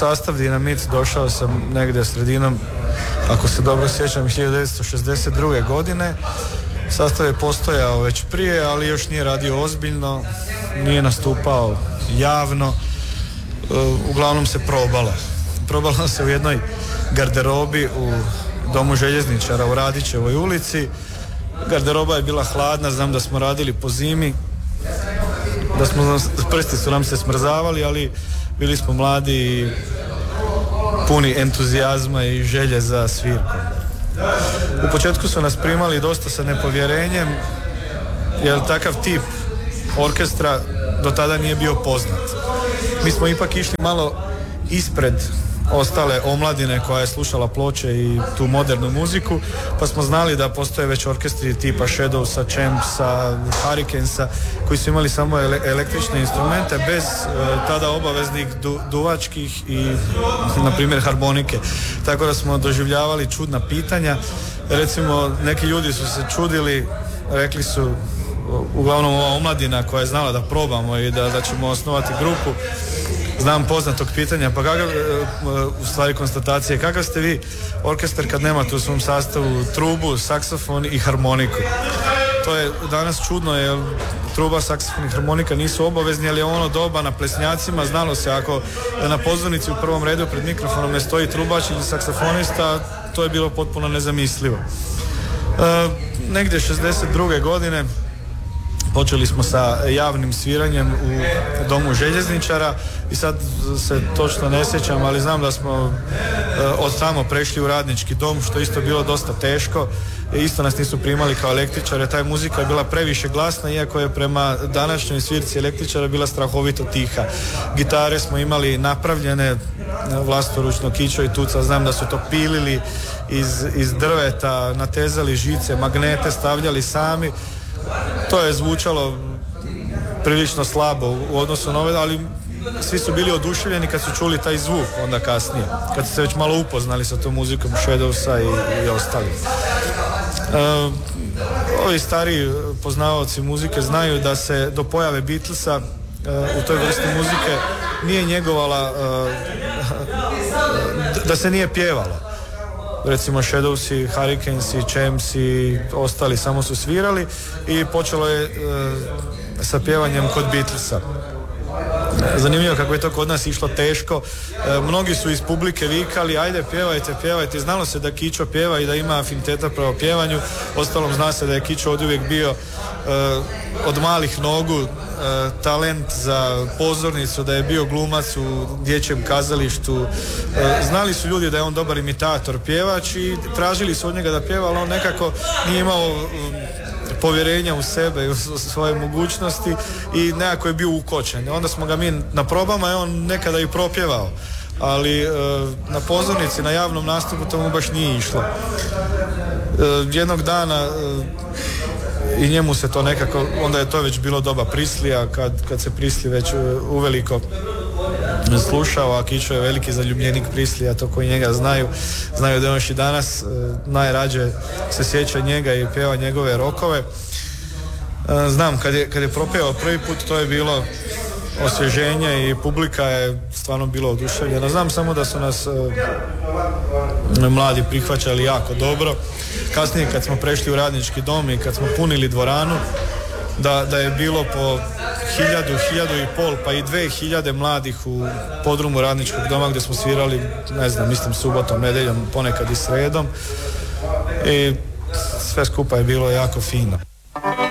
sastav Dinamit došao sam negdje sredinom, ako se dobro sjećam, 1962. godine. Sastav je postojao već prije, ali još nije radio ozbiljno, nije nastupao javno. Uglavnom se probalo se u jednoj garderobi u Domu željezničara u Radićevoj ulici. Garderoba je bila hladna, znam da smo radili po zimi, prsti su nam se smrzavali, ali bili smo mladi i puni entuzijazma i želje za svirkom. U početku su nas primali dosta sa nepovjerenjem, jer takav tip orkestra do tada nije bio poznat. Mi smo ipak išli malo ispred ostale omladine koja je slušala ploče i tu modernu muziku, pa smo znali da postoje već orkestri tipa Shadowsa, Champsa, Hurricanesa, koji su imali samo električne instrumente bez tada obaveznih duvačkih i na primjer harmonike. Tako da smo doživljavali čudna pitanja. Recimo, neki ljudi su se čudili, rekli su, uglavnom ova omladina koja je znala da probamo i da ćemo osnovati grupu, znam poznatog pitanja, pa kakav, u stvari konstatacije, kakav ste vi orkestar kad nemate u svom sastavu trubu, saksofon i harmoniku? To je danas čudno, jer truba, saksofon i harmonika nisu obavezni, ali je ono doba na plesnjacima, znalo se ako na pozornici u prvom redu pred mikrofonom ne stoji trubač ili saksofonista, to je bilo potpuno nezamislivo. Negdje 62. godine počeli smo sa javnim sviranjem u Domu željezničara i sad se točno ne sjećam, ali znam da smo od tamo prešli u Radnički dom, što isto bilo dosta teško. Isto nas nisu primali kao električare, taj muzika je bila previše glasna, iako je prema današnjoj svirci električara bila strahovito tiha. Gitare smo imali napravljene vlastoručno, Kićo i Tuca, znam da su to pilili iz drveta, natezali žice, magnete stavljali sami. To je zvučalo prilično slabo u odnosu na ove, ali svi su bili oduševljeni kad su čuli taj zvuk onda kasnije, kad su se već malo upoznali sa tom muzikom Shadowsa i ostali. Ovi stariji poznavaoci muzike znaju da se do pojave Beatlesa u toj vrsti muzike nije njegovala, da se nije pjevalo. Recimo Shadowsi, Hurricanesi, Champsi, ostali samo su svirali i počelo je sa pjevanjem kod Beatlesa. Zanimljivo kako je to kod nas išlo teško. Mnogi su iz publike vikali, ajde pjevajte. Znalo se da Kićo pjeva i da ima afiniteta prema pjevanju. Ostalom zna se da je Kićo oduvijek bio od malih nogu talent za pozornicu, da je bio glumac u dječjem kazalištu. Znali su ljudi da je on dobar imitator, pjevač i tražili su od njega da pjeva, ali on nekako nije imao povjerenja u sebe i u svoje mogućnosti i nekako je bio ukočen. Onda smo ga mi na probama i on nekada i propjevao, ali na pozornici, na javnom nastupu to mu baš nije išlo. Jednog dana i njemu se to nekako, onda je to već bilo doba Prislija, kad se Prisli već uveliko slušao, a Kićo je veliki zaljubljenik Prislija, to koji njega znaju da još i danas najrađe se sjeća njega i pjeva njegove rokove. Znam, kad je propjevao prvi put, to je bilo osvježenje i publika je stvarno bilo oduševljena. Znam samo da su nas mladi prihvaćali jako dobro. Kasnije kad smo prešli u Radnički dom i kad smo punili dvoranu, da je bilo po 1000, 1500 pa i 2000 mladih u podrumu Radničkog doma gdje smo svirali, ne znam, mislim subotom, nedjeljom, ponekad i sredom i sve skupa je bilo jako fino.